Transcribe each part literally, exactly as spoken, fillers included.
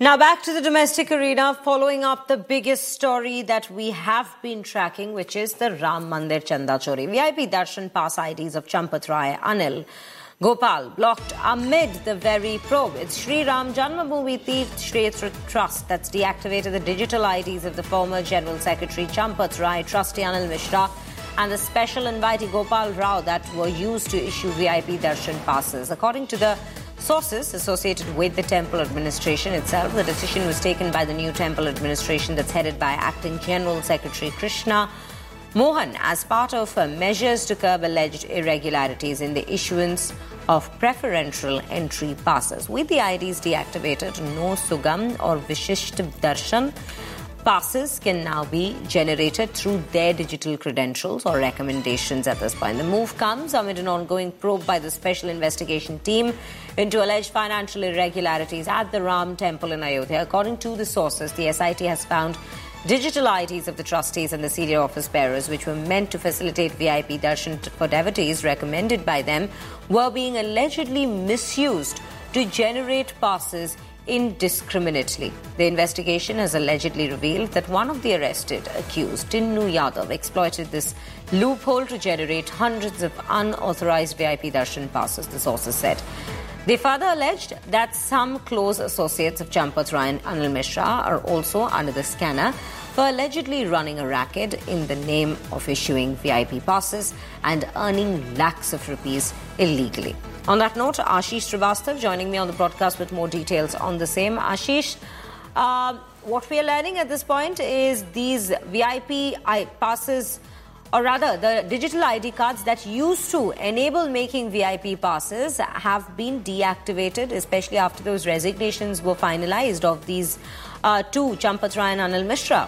Now back to the domestic arena, following up the biggest story that we have been tracking, which is the Ram Mandir Chanda Chori. V I P Darshan Pass I Ds of Champat Rai, Anil Gopal blocked amid the very probe. It's Sri Ram Janmabhoomi Teerth Kshetra Trust that's deactivated the digital I Ds of the former General Secretary Champat Rai, Trustee Anil Mishra, and the special invitee Gopal Rao that were used to issue V I P Darshan passes. According to the sources associated with the temple administration itself, the decision was taken by the new temple administration that's headed by Acting General Secretary Krishna Mohan as part of uh, measures to curb alleged irregularities in the issuance of preferential entry passes. With the I Ds deactivated, no Sugam or Vishisht Darshan passes can now be generated through their digital credentials or recommendations at this point. The move comes amid an ongoing probe by the Special Investigation Team into alleged financial irregularities at the Ram Temple in Ayodhya. According to the sources, the S I T has found digital I Ds of the trustees and the senior office bearers, which were meant to facilitate V I P darshan for devotees recommended by them, were being allegedly misused to generate passes indiscriminately. The investigation has allegedly revealed that one of the arrested accused, Tinnu Yadav, exploited this loophole to generate hundreds of unauthorized V I P darshan passes, the sources said. They further alleged that some close associates of Champat Rai and Anil Mishra are also under the scanner for allegedly running a racket in the name of issuing V I P passes and earning lakhs of rupees illegally. On that note, Ashish Srivastava joining me on the broadcast with more details on the same. Ashish, uh, what we are learning at this point is these V I P passes, or rather the digital I D cards that used to enable making V I P passes have been deactivated, especially after those resignations were finalized of these uh, two, Champat Rai and Anil Mishra.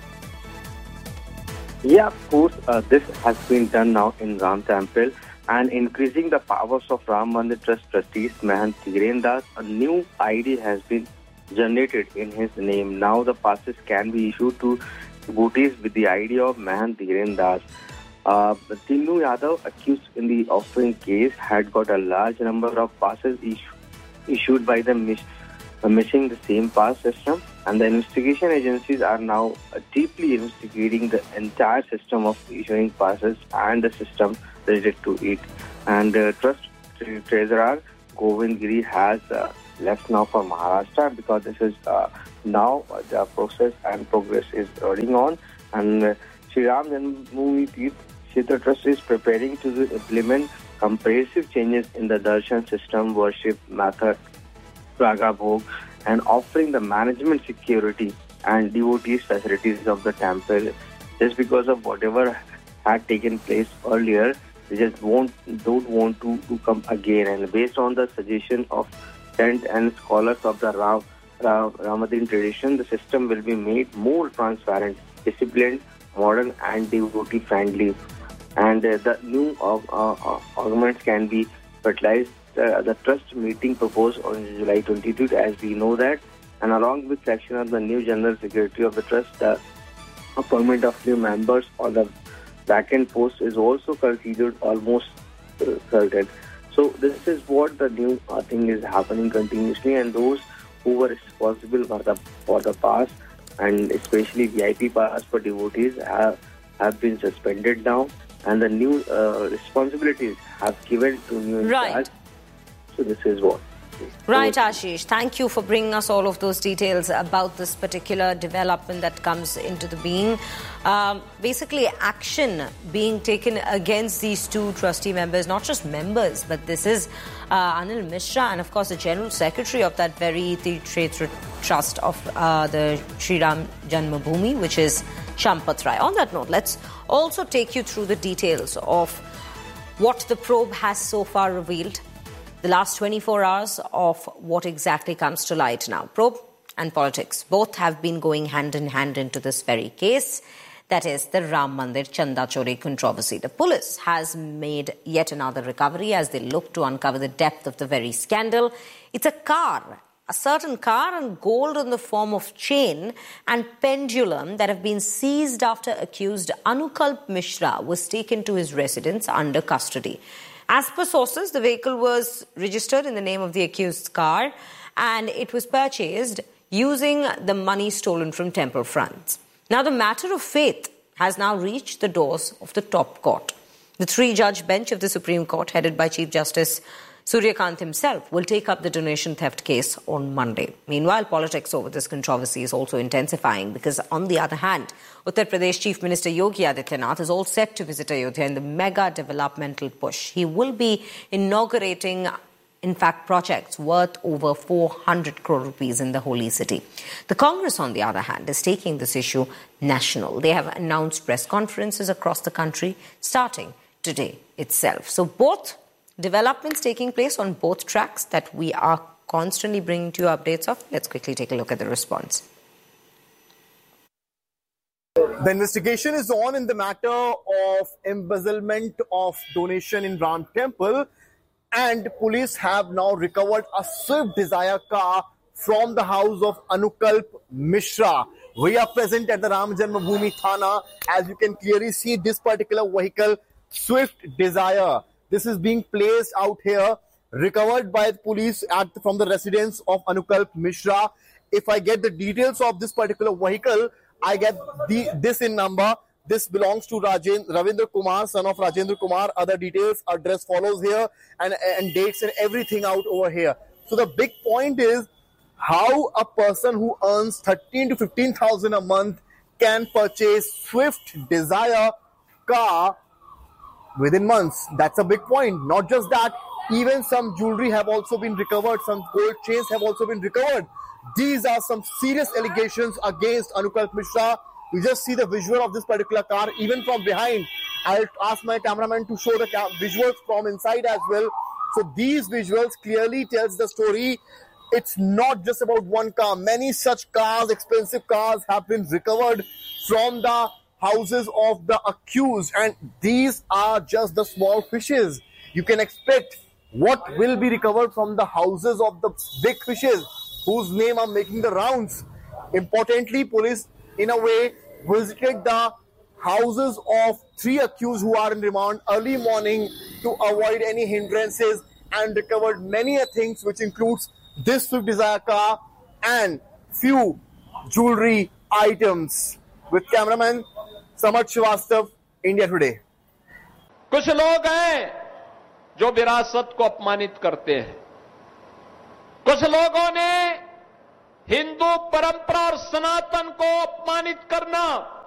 Yeah, of course, uh, this has been done now in Ram Temple. And increasing the powers of Ram Mandir Trust trustees Mahant Dhiren Das, a new I D has been generated in his name. Now the passes can be issued to devotees with the I D of Mahant Dhiren Das. Uh, Tinnu Yadav, accused in the offering case, had got a large number of passes issu- issued by them miss- uh, missing the same pass system. And the investigation agencies are now uh, deeply investigating the entire system of issuing passes and the system related to it. And uh, Trust Treasurer Govind Giri has uh, left now for Maharashtra because this is uh, now uh, the process and progress is running on. And uh, Sri Ram Janmabhoomi Teerth Kshetra Trust is preparing to implement comprehensive changes in the darshan system, worship method, Raga Bhog, and offering the management security and devotees facilities of the temple. Just because of whatever had taken place earlier, they just won't, don't want to, to come again. And based on the suggestion of saints and scholars of the Ram, Ram, Ramadan tradition, the system will be made more transparent, disciplined, modern, and devotee-friendly. And uh, the new uh, uh, arguments can be fertilized. Uh, the trust meeting proposed on July twenty-second, as we know that, and along with selection of the new General Secretary of the Trust, the appointment of new members on the vacant post is also considered almost uh, certain. So this is what the new uh, thing is happening continuously, and those who were responsible for the for the pass and especially V I P pass for devotees have have been suspended now, and the new uh, responsibilities have given to new in right. charge. So this is what. Right, Ashish. Thank you for bringing us all of those details about this particular development that comes into the being. Um, basically, action being taken against these two trustee members, not just members, but this is uh, Anil Mishra and, of course, the General Secretary of that very Kshetra Trust of uh, the Sri Ram Janmabhoomi, which is Champat Rai. On that note, let's also take you through the details of what the probe has so far revealed. The last twenty-four hours of what exactly comes to light now. Probe and politics both have been going hand in hand into this very case. That is the Ram Mandir Chanda Chori controversy. The police has made yet another recovery as they look to uncover the depth of the very scandal. It's a car, a certain car and gold in the form of chain and pendulum that have been seized after accused Anukalp Mishra was taken to his residence under custody. As per sources, the vehicle was registered in the name of the accused's car and it was purchased using the money stolen from temple fronts. Now, the matter of faith has now reached the doors of the top court. The three-judge bench of the Supreme Court, headed by Chief Justice Suryakant himself, will take up the donation theft case on Monday. Meanwhile, politics over this controversy is also intensifying because, on the other hand, Uttar Pradesh Chief Minister Yogi Adityanath is all set to visit Ayodhya in the mega developmental push. He will be inaugurating, in fact, projects worth over four hundred crore rupees in the holy city. The Congress, on the other hand, is taking this issue national. They have announced press conferences across the country starting today itself. So both developments taking place on both tracks that we are constantly bringing to you updates of. Let's quickly take a look at the response. The investigation is on in the matter of embezzlement of donation in Ram Temple, and police have now recovered a Swift Desire car from the house of Anukalp Mishra. We are present at the Ram Janmabhoomi Thana. As you can clearly see, this particular vehicle, Swift Desire, this is being placed out here, recovered by the police at, from the residence of Anukalp Mishra. If I get the details of this particular vehicle, I get the, this in number. This belongs to Rajen, Ravindra Kumar, son of Rajendra Kumar. Other details, address follows here, and, and dates and everything out over here. So the big point is how a person who earns thirteen to fifteen thousand a month can purchase Swift Desire car within months. That's a big point. Not just that, even some jewelry have also been recovered. Some gold chains have also been recovered. These are some serious allegations against Anukalp Mishra. You just see the visual of this particular car, even from behind. I'll ask my cameraman to show the visuals from inside as well. So these visuals clearly tells the story. It's not just about one car. Many such cars, expensive cars, have been recovered from the houses of the accused, and these are just the small fishes. You can expect what will be recovered from the houses of the big fishes whose name are making the rounds. Importantly, police in a way visited the houses of three accused who are in remand early morning to avoid any hindrances, and recovered many things, which includes this Swift Desire car and few jewelry items. With cameraman Samarth Srivastav, India Today. कुछ लोग हैं जो विरासत को अपमानित करते हैं. कुछ लोगों ने हिंदू परंपरा और सनातन को अपमानित करना,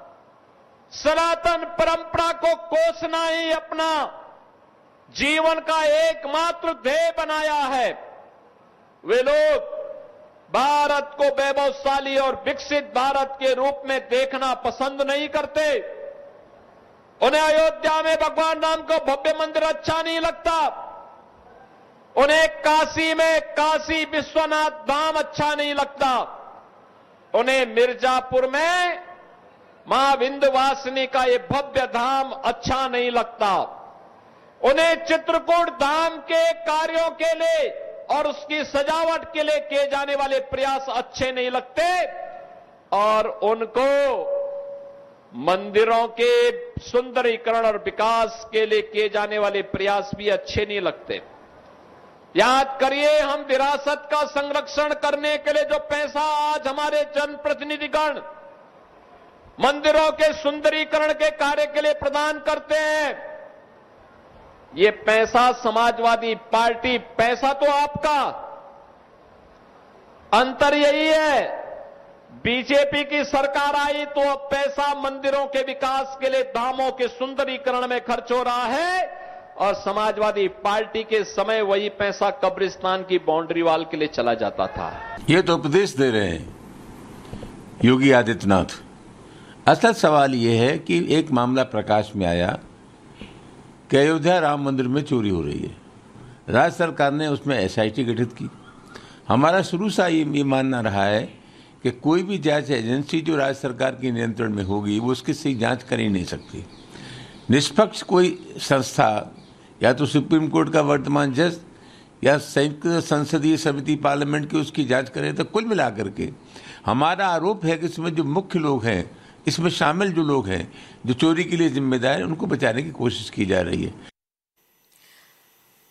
सनातन परंपरा को कोसना ही अपना जीवन का एकमात्र ध्येय बनाया है. वे लोग भारत को वैभवशाली और विकसित भारत के रूप में देखना पसंद नहीं करते. उन्हें अयोध्या में भगवान राम का भव्य मंदिर अच्छा नहीं लगता. उन्हें काशी में काशी विश्वनाथ धाम अच्छा नहीं लगता. उन्हें मिर्जापुर में मां विंध्यवासिनी का ये भव्य धाम अच्छा नहीं लगता. उन्हें चित्रकूट धाम के कार्यों के लिए और उसकी सजावट के लिए किए जाने वाले प्रयास अच्छे नहीं लगते, और उनको मंदिरों के सुंदरीकरण और विकास के लिए किए जाने वाले प्रयास भी अच्छे नहीं लगते. याद करिए, हम विरासत का संरक्षण करने के लिए जो पैसा आज हमारे जनप्रतिनिधिगण मंदिरों के सुंदरीकरण के कार्य के लिए प्रदान करते हैं, ये पैसा समाजवादी पार्टी, पैसा तो आपका, अंतर यही है, बीजेपी की सरकार आई तो अब पैसा मंदिरों के विकास के लिए, धामों के सुंदरीकरण में खर्च हो रहा है, और समाजवादी पार्टी के समय वही पैसा कब्रिस्तान की बाउंड्री वॉल के लिए चला जाता था. ये तो उपदेश दे रहे हैं योगी आदित्यनाथ. असल सवाल ये है कि एक मामला प्रकाश में आया कि अयोध्या राम मंदिर में चोरी हो रही है. राज्य सरकार ने उसमें एसआईटी गठित की. हमारा शुरू से ये, ये मानना रहा है कि कोई भी जांच एजेंसी जो राज्य सरकार के नियंत्रण में होगी वो उसकी सही जांच कर ही नहीं सकती. निष्पक्ष कोई संस्था, या तो सुप्रीम कोर्ट का वर्तमान जज या संयुक्त संसदीय समिति पार्लियामेंट की उसकी जांच करे. तो कुल मिलाकर के हमारा आरोप है कि इसमें जो मुख्य लोग हैं, इसमें शामिल जो लोग हैं जो चोरी के लिए जिम्मेदार हैं, उनको बचाने की कोशिश की जा रही है.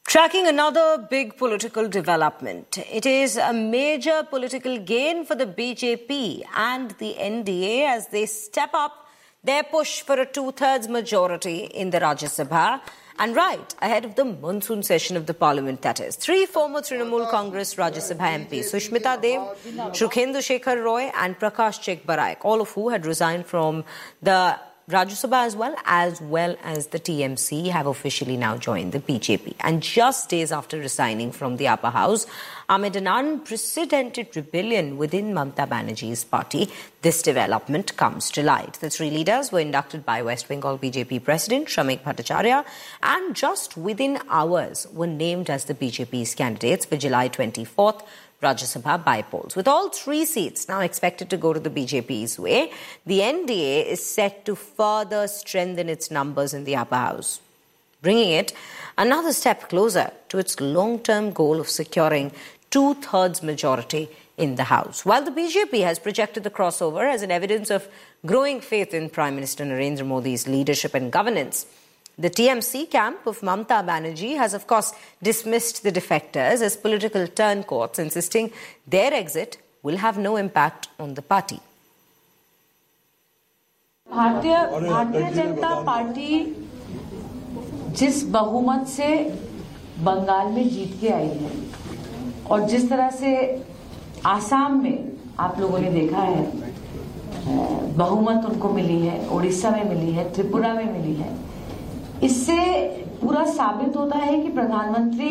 Tracking another big political development. It is a major political gain for the B J P and the N D A as they step up their push for a two-thirds majority in the Rajya Sabha, and right ahead of the monsoon session of the parliament, that is. Three former Trinamool Congress Rajya Sabha M Ps, Sushmita Dev, Shukhendu Shekhar Roy and Prakash Chek Baraik, all of who had resigned from the Rajya Sabha as well, as well as the T M C, have officially now joined the B J P. And just days after resigning from the upper house, amid an unprecedented rebellion within Mamata Banerjee's party, this development comes to light. The three leaders were inducted by West Bengal B J P President Shramik Bhattacharya and just within hours were named as the B J P's candidates for July twenty-fourth Rajya Sabha by-polls. With all three seats now expected to go to the B J P's way, the N D A is set to further strengthen its numbers in the upper house, bringing it another step closer to its long-term goal of securing two-thirds majority in the House. While the B J P has projected the crossover as an evidence of growing faith in Prime Minister Narendra Modi's leadership and governance, the T M C camp of Mamata Banerjee has, of course, dismissed the defectors as political turncoats, insisting their exit will have no impact on the party. भारतीय Bharatiya Janata party जिस बहुमत से बंगाल में जीत के आई है और जिस तरह से आसाम में आप लोगों ने देखा है बहुमत उनको मिली है, ओडिशा में मिली है, त्रिपुरा में मिली है, इससे पूरा साबित होता है कि प्रधानमंत्री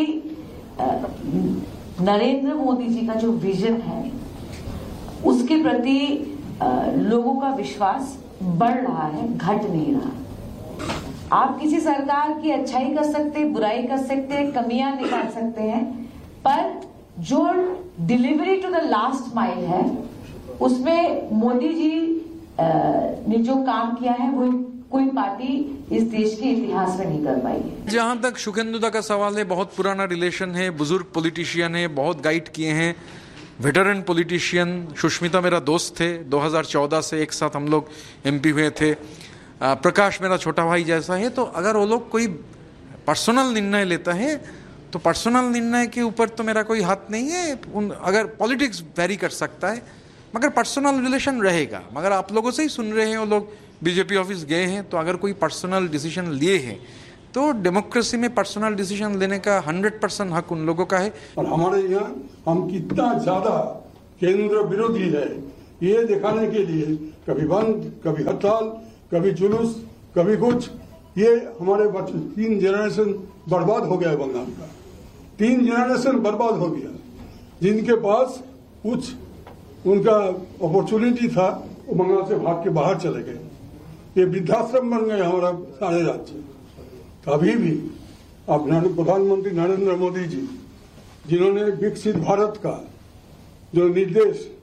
नरेंद्र मोदी जी का जो विजन है उसके प्रति लोगों का विश्वास बढ़ रहा है, घट नहीं रहा। आप किसी सरकार की अच्छाई कर सकते, बुराई कर सकते, कमियां निकाल सकते हैं, पर जो delivery to the last mile है उसमें मोदी जी ने जो काम किया है वो कोई पार्टी इस देश के इतिहास में नहीं कर पाई है। जहां तक शुकेंदुदा का सवाल है, बहुत पुराना रिलेशन है, बुजुर्ग पॉलिटिशियन है, बहुत गाइड किए हैं, वेटरन पॉलिटिशियन। सुष्मिता मेरा दोस्त थे, दो हज़ार चौदह से एक साथ हम लोग एमपी हुए थे। प्रकाश मेरा छोटा भाई जैसा है। तो अगर वो लोग कोई पर्सनल निर्णय लेता है तो पर्सनल निर्णय के ऊपर तो मेरा कोई हाथ नहीं है। उन अगर पॉलिटिक्स वेरी कर सकता है मगर पर्सनल रिलेशन रहेगा। मगर आप लोगों से ही सुन रहे हैं, वो लोग बीजेपी ऑफिस गए हैं, तो अगर कोई पर्सनल डिसीजन लिए हैं तो डेमोक्रेसी में पर्सनल डिसीजन लेने का हंड्रेड परसेंट हक उन लोगों का है। और हमारे यहाँ हम कितना ज्यादा केंद्र विरोधी है ये दिखाने के लिए कभी बंद, कभी हड़ताल, कभी जुलूस, कभी कुछ, ये हमारे बच्चे तीन जनरेशन बर्बाद हो गया। बंगाल का तीन जनरेशन बर्बाद हो गया। जिनके पास कुछ उनका अपॉर्चुनिटी था वो बंगाल से भाग के बाहर चले गए। ये वृद्धाश्रम बन गए हमारा सारे राज्य। अभी भी अब प्रधानमंत्री नरेंद्र मोदी जी जिन्होंने विकसित भारत का जो निर्देश